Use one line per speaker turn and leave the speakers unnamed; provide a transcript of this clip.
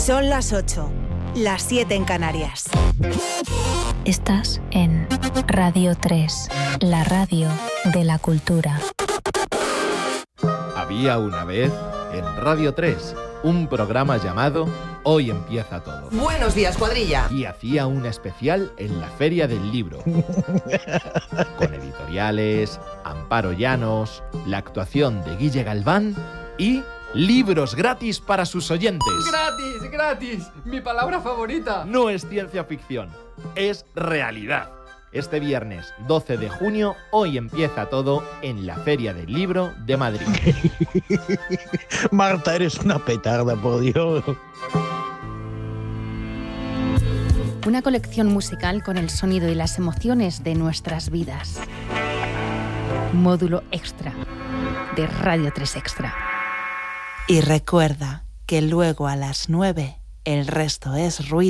Son las 8, las 7 en Canarias.
Estás en Radio 3, la radio de la cultura.
Había una vez en Radio 3 un programa llamado Hoy Empieza Todo.
Buenos días, cuadrilla.
Y hacía un especial en la Feria del Libro. Con editoriales, Amparo Llanos, la actuación de Guille Galván y libros gratis para sus oyentes.
¡Gratis, gratis! Mi palabra favorita.
No es ciencia ficción, es realidad. Este viernes 12 de junio, Hoy Empieza Todo en la Feria del Libro de Madrid.
Marta, eres una petarda, por Dios.
Una colección musical con el sonido y las emociones de nuestras vidas. Módulo extra de Radio 3 Extra.
Y recuerda que luego a las 9 el resto es ruido.